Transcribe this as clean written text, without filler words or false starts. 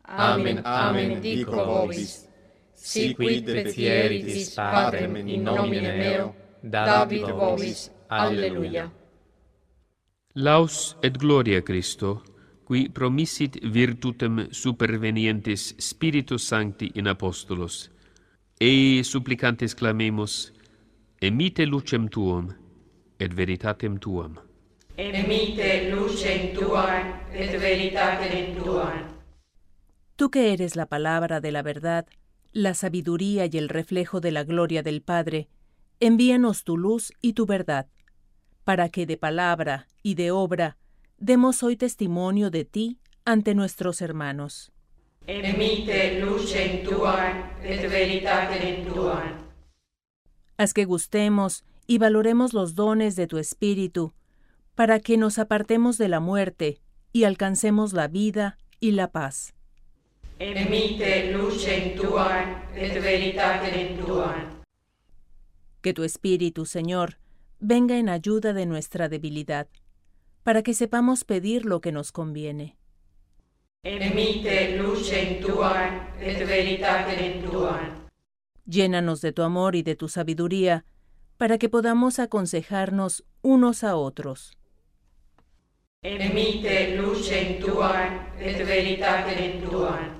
Amen, amen, dico vobis. Si quid petieritis Patrem in nomine meo, dabit vobis. Alleluia. Laus et gloria Christo, qui promissit virtutem supervenientis Spiritus Sancti in apostolos, ei supplicantes clamemus, emite lucem tuum et veritatem tuam. Emite lucem tuam et veritatem tuam. Tú que eres la palabra de la verdad, la sabiduría y el reflejo de la gloria del Padre, envíanos tu luz y tu verdad, para que de palabra y de obra demos hoy testimonio de ti ante nuestros hermanos. Emite lucem tuam et veritatem tuam. Haz que gustemos y valoremos los dones de tu Espíritu, para que nos apartemos de la muerte y alcancemos la vida y la paz. Emite lucem tuam et veritatem tuam. Que tu Espíritu, Señor, venga en ayuda de nuestra debilidad, para que sepamos pedir lo que nos conviene. Emite lucem tuam et veritatem tuam. Llénanos de tu amor y de tu sabiduría, para que podamos aconsejarnos unos a otros. Emite lucem tuam et veritatem tuam.